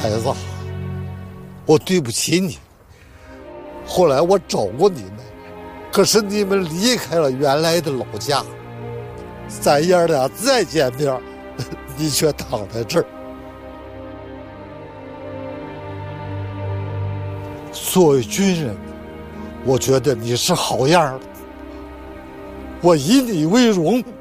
孩子，我对不起你。后来我找过你们，可是你们离开了原来的老家，咱爷俩再见面，你却躺在这儿。作为军人，我觉得你是好样的，我以你为荣。